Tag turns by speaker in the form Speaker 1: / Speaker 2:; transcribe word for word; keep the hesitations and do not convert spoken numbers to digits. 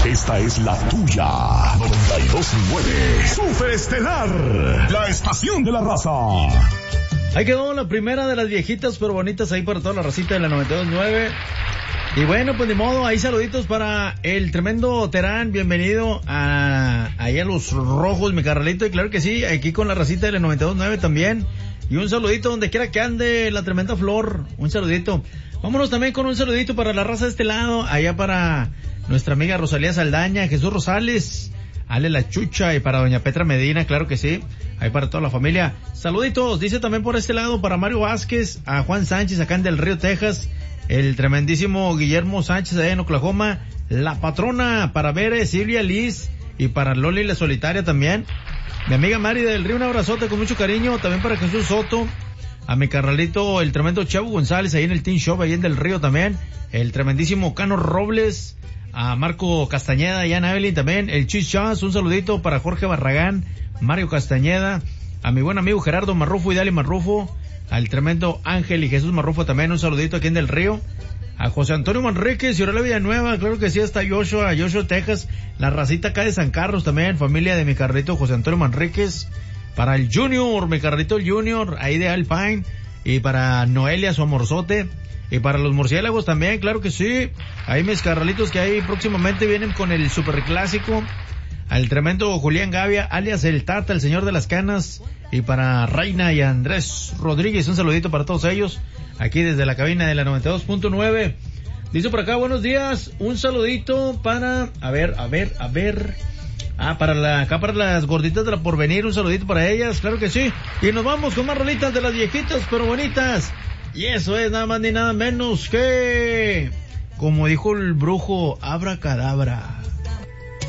Speaker 1: Esta es la tuya. noventa y dos punto nueve. Super Estelar. La estación de la raza.
Speaker 2: Ahí quedó la primera de las viejitas pero bonitas ahí para toda la racita de la noventa y dos punto nueve. Y bueno, pues de modo, ahí saluditos para el tremendo Terán, bienvenido a ahí a los rojos, mi carnalito, y claro que sí, aquí con la racita de la noventa y dos punto nueve también. Y un saludito donde quiera que ande la tremenda Flor, un saludito. Vámonos también con un saludito para la raza de este lado, allá para nuestra amiga Rosalía Saldaña, Jesús Rosales, Ale La Chucha y para doña Petra Medina, claro que sí, ahí para toda la familia. Saluditos, dice también por este lado para Mario Vázquez, a Juan Sánchez acá en Del Río, Texas, el tremendísimo Guillermo Sánchez allá en Oklahoma, la patrona para Bere, Silvia Liz y para Loli la Solitaria también. Mi amiga Mari del Río, un abrazote con mucho cariño, también para Jesús Soto, a mi carnalito el tremendo Chavo González ahí en el Team Shop ahí en Del Río también, el tremendísimo Cano Robles, a Marco Castañeda y a Ana Evelyn también, el Chis Chas, un saludito para Jorge Barragán, Mario Castañeda, a mi buen amigo Gerardo Marrufo y Dali Marrufo, al tremendo Ángel y Jesús Marrufo también, un saludito aquí en Del Río, a José Antonio Manríquez y Aurelia Villanueva, claro que sí, hasta Joshua, Joshua, Texas, la racita acá de San Carlos también, familia de mi carrito José Antonio Manríquez, para el Junior, mi carrito el Junior, ahí de Alpine, y para Noelia, su amorzote, y para los murciélagos también, claro que sí, ahí mis carnalitos que ahí próximamente vienen con el superclásico, al tremendo Julián Gavia, alias el Tata, el señor de las canas, y para Reina y Andrés Rodríguez, un saludito para todos ellos, aquí desde la cabina de la noventa y dos punto nueve. Dice por acá, buenos días, un saludito para, a ver, a ver, a ver, ah, para la, acá para las gorditas de la Porvenir, un saludito para ellas, claro que sí, y nos vamos con más rolitas de las viejitas pero bonitas, y eso es nada más ni nada menos que, como dijo el brujo, abracadabra.